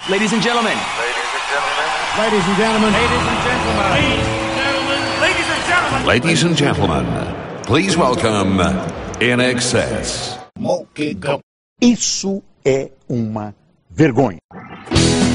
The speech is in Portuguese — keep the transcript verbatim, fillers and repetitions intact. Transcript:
Ladies and gentlemen. Ladies and gentlemen. Ladies and gentlemen. Ladies and gentlemen. Ladies and gentlemen. Please welcome In Excess. Isso é uma vergonha.